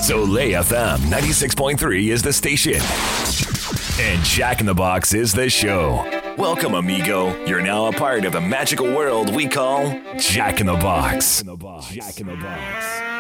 Soleil FM 96.3 is the station. And Jack in the Box is the show. Welcome, amigo. You're now a part of the magical world we call Jack in the Box. Jack in the Box.